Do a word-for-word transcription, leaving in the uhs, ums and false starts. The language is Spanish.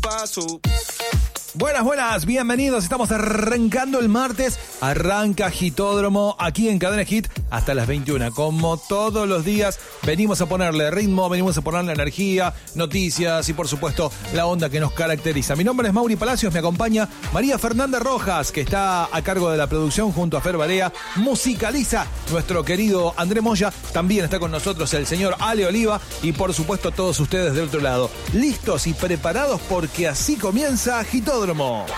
paso. Buenas, buenas, bienvenidos. Estamos arrancando el martes. Arranca Hitódromo aquí en Cadena Hit hasta las veintiuna. Como todos los días, venimos a ponerle ritmo, venimos a ponerle energía, noticias y, por supuesto, la onda que nos caracteriza. Mi nombre es Mauri Palacios, me acompaña María Fernanda Rojas, que está a cargo de la producción junto a Fer Barea. Musicaliza nuestro querido André Moya. También está con nosotros el señor Ale Oliva y, por supuesto, todos ustedes del otro lado. Listos y preparados porque así comienza Hitódromo.